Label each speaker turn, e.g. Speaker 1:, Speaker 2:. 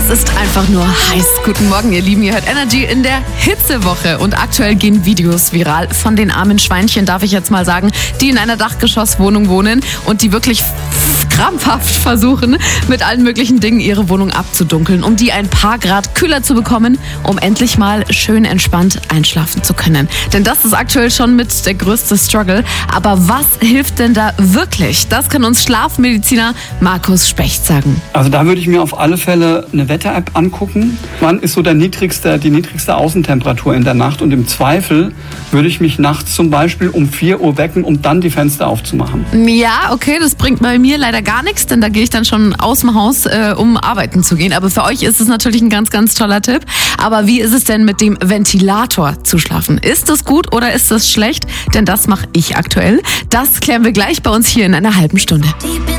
Speaker 1: Es ist einfach nur heiß. Guten Morgen, ihr Lieben. Ihr hört Energy in der Hitzewoche. Und aktuell gehen Videos viral von den armen Schweinchen, darf ich jetzt mal sagen, die in einer Dachgeschosswohnung wohnen und die wirklich krampfhaft versuchen, mit allen möglichen Dingen ihre Wohnung abzudunkeln, um die ein paar Grad kühler zu bekommen, um endlich mal schön entspannt einschlafen zu können. Denn das ist aktuell schon mit der größte Struggle. Aber was hilft denn da wirklich? Das kann uns Schlafmediziner Markus Specht sagen.
Speaker 2: Also da würde ich mir auf alle Fälle eine Wetter-App angucken. Wann ist so die niedrigste Außentemperatur in der Nacht? Und im Zweifel würde ich mich nachts zum Beispiel um 4 Uhr wecken, um dann die Fenster aufzumachen.
Speaker 1: Ja, okay, das bringt bei mir leider gar nichts, denn da gehe ich dann schon aus dem Haus, um arbeiten zu gehen. Aber für euch ist es natürlich ein ganz, ganz toller Tipp. Aber wie ist es denn mit dem Ventilator zu schlafen? Ist das gut oder ist das schlecht? Denn das mache ich aktuell. Das klären wir gleich bei uns hier in einer halben Stunde.